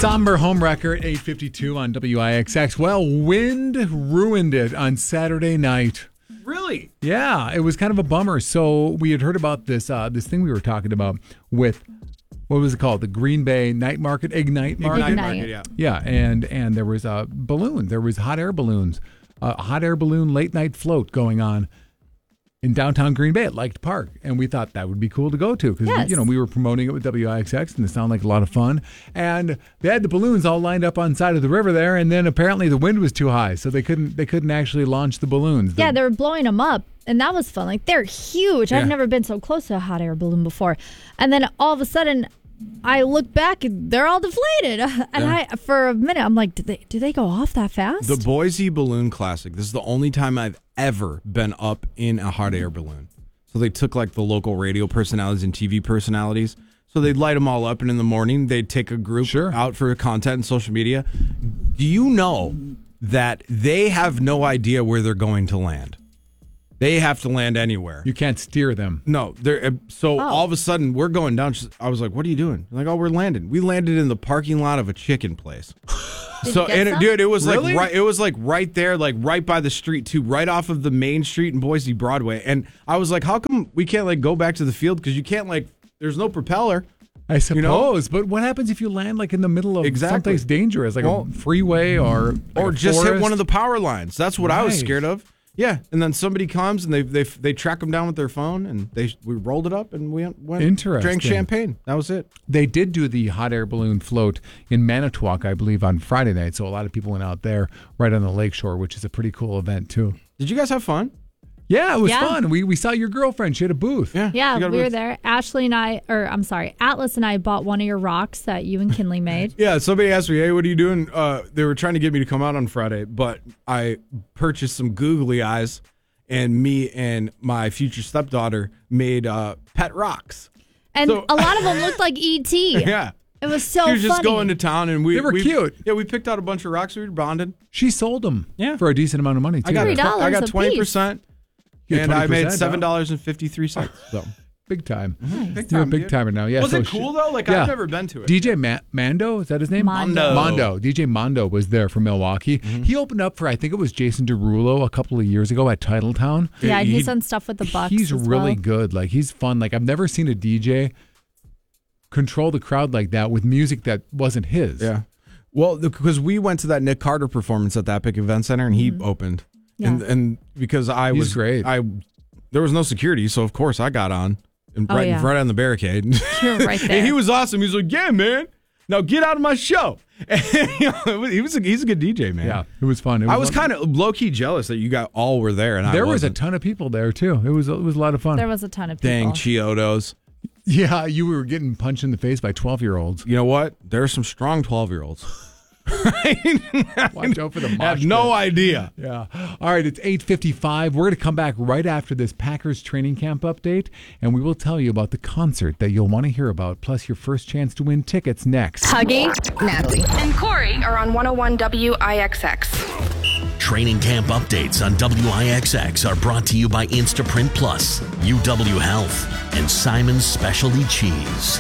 Somber homewrecker at 8:52 on WIXX. Well, wind ruined it on Saturday night. Really? Yeah, it was kind of a bummer. So we had heard about this thing we were talking about with, what was it called? The Green Bay Night Market, Ignite Market? Ignite. Yeah. Yeah, and there was a balloon. There was hot air balloons. A hot air balloon late night float going on in downtown Green Bay at Light Park. And we thought that would be cool to go to because, Yes. we were promoting it with WIXX and it sounded like a lot of fun. And they had the balloons all lined up on the side of the river there. And then apparently the wind was too high, so they couldn't actually launch the balloons. Yeah, they were blowing them up, and that was fun. Like, they're huge. Yeah. I've never been so close to a hot air balloon before. And then all of a sudden, I look back and they're all deflated. And for a minute, I'm like, do they go off that fast? The Boise Balloon Classic. This is the only time I've ever been up in a hot air balloon. So they took like the local radio personalities and TV personalities. So they'd light them all up, and in the morning they'd take a group out for content and social media. Do you know that they have no idea where they're going to land? They have to land anywhere. You can't steer them. No, they're all of a sudden we're going down. I was like, "What are you doing?" Like, "Oh, we're landing." We landed in the parking lot of a chicken place. Did you get some? Dude, it was Really? like right there, like right by the street too, right off of the main street in Boise Broadway. And I was like, "How come we can't like go back to the field? Because you can't there's no propeller." I suppose, You know? but what happens if you land like in the middle of Exactly. someplace dangerous, like a freeway or Just hit forest? one of the power lines. That's what I was Right. scared of. Yeah, and then somebody comes and they track them down with their phone, and we rolled it up and we went Interesting. drank champagne. That was it. They did do the hot air balloon float in Manitowoc, I believe, on Friday night. So a lot of people went out there right on the lakeshore, which is a pretty cool event too. Did you guys have fun? Yeah, it was Yeah. fun. We saw your girlfriend. She had a booth. Yeah, you got a we were booth. there. Atlas and I bought one of your rocks that you and Kinley made. Yeah, somebody asked me, "Hey, what are you doing?" They were trying to get me to come out on Friday, but I purchased some googly eyes, and me and my future stepdaughter made pet rocks. And So- a lot of them looked like E.T. Yeah. It was so She was just funny. going to town, and They were cute. Yeah, we picked out a bunch of rocks. We were bonded. She sold them Yeah. for a decent amount of money too. I got $3 I got a 20%, You had and I made 20%, $7.53. So Big time. big You're a time, big dude. timer now. Yeah. Was so it cool though? Like yeah. I've never been to it. DJ Mando, is that his name? Mondo. DJ Mondo was there from Milwaukee. Mm-hmm. He opened up for, I think it was Jason Derulo a couple of years ago at Titletown. Yeah, and he's He- done stuff with the Bucks. He's as really well. good. Like, he's fun. Like, I've never seen a DJ control the crowd like that with music that wasn't his. Yeah. Well, because we went to that Nick Carter performance at the Epic Event Center, and he opened. Yeah. And because I He's was great. There was no security, so of course I got on and Oh, yeah. right on the barricade. You're right there. And he was awesome. He was like, "Yeah, man, now get out of my show." And, he's a good DJ, man. Yeah, it was fun. I was kind of low key jealous that you guys all were there, and There I was a wasn't. ton of people there too. It was a lot of fun. There was a ton of people. Dang Chiodos. Yeah, you were getting punched in the face by 12-year-olds. You know what? There are some strong 12-year-olds. Watch out for the mosh I have pit. no idea. Yeah. All right, it's 8:55. We're going to come back right after this Packers training camp update, and we will tell you about the concert that you'll want to hear about, plus your first chance to win tickets next. Huggy, Natalie. And Corey are on 101 WIXX. Training camp updates on WIXX are brought to you by Instaprint Plus, UW Health, and Simon's Specialty Cheese.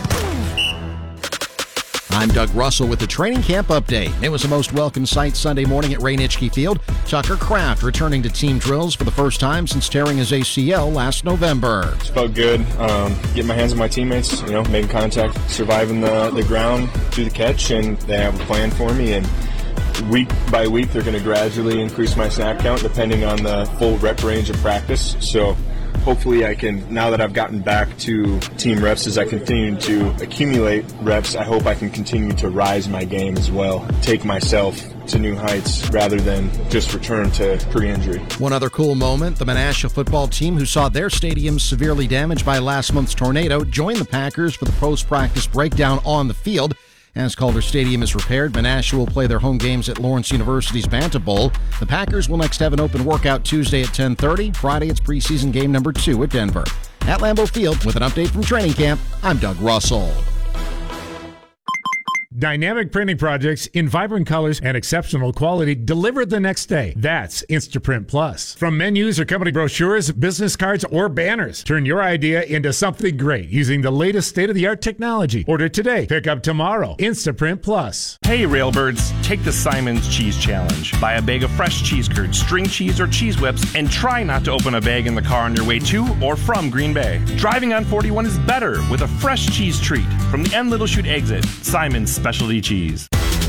I'm Doug Russell with the training camp update. It was a most welcome sight Sunday morning at Ray Nitschke Field. Tucker Kraft returning to team drills for the first time since tearing his ACL last November. It felt good. Getting my hands on my teammates, making contact, surviving the ground through the catch, and they have a plan for me. And week by week, they're going to gradually increase my snap count depending on the full rep range of practice. So hopefully I can, now that I've gotten back to team reps, as I continue to accumulate reps, I hope I can continue to rise my game as well, take myself to new heights rather than just return to pre-injury. One other cool moment, the Menasha football team, who saw their stadium severely damaged by last month's tornado, joined the Packers for the post-practice breakdown on the field. As Calder Stadium is repaired, Menasha will play their home games at Lawrence University's Banta Bowl. The Packers will next have an open workout Tuesday at 10:30. Friday, it's preseason game number 2 at Denver. At Lambeau Field, with an update from training camp, I'm Doug Russell. Dynamic printing projects in vibrant colors and exceptional quality delivered the next day. That's Instaprint Plus. From menus or company brochures, business cards, or banners, turn your idea into something great using the latest state-of-the-art technology. Order today, pick up tomorrow. Instaprint Plus. Hey, Railbirds, take the Simon's Cheese Challenge. Buy a bag of fresh cheese curds, string cheese, or cheese whips, and try not to open a bag in the car on your way to or from Green Bay. Driving on 41 is better with a fresh cheese treat from the N Little Chute exit. Simon's Specialty Cheese.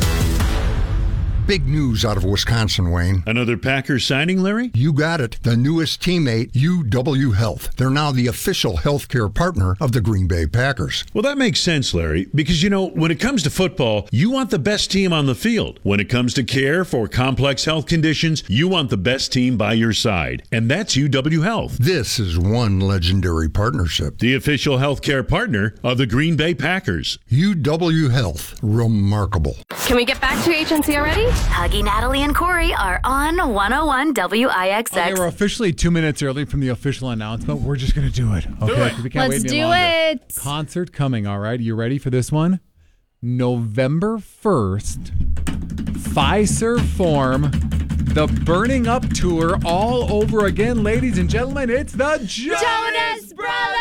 Big news out of Wisconsin, Wayne. Another Packers signing, Larry? You got it. The newest teammate, UW Health. They're now the official healthcare partner of the Green Bay Packers. Well, that makes sense, Larry, because, when it comes to football, you want the best team on the field. When it comes to care for complex health conditions, you want the best team by your side. And that's UW Health. This is one legendary partnership. The official healthcare partner of the Green Bay Packers. UW Health. Remarkable. Can we get back to HNC already? Huggy, Natalie, and Corey are on 101 WIXX. Okay, we're officially 2 minutes early from the official announcement. We're just going to do it. Okay, we can't Let's wait any do longer. it. Concert coming, all right? You ready for this one? November 1st, Fiserv Forum, the Burning Up Tour all over again. Ladies and gentlemen, it's the Jonas Brothers!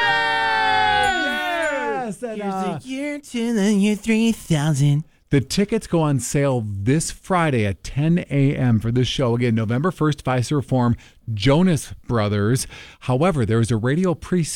Yes! And, Here's a year to the year 3000. the tickets go on sale this Friday at 10 a.m. for this show. Again, November 1st, Fiserv Forum, Jonas Brothers. However, there is a radio pre